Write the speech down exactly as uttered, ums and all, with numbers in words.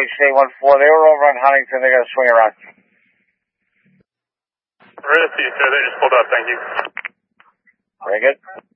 H eight one four. They were over on Huntington. They're going to swing around. Ready to see you, sir. They just pulled up. Thank you. Very good.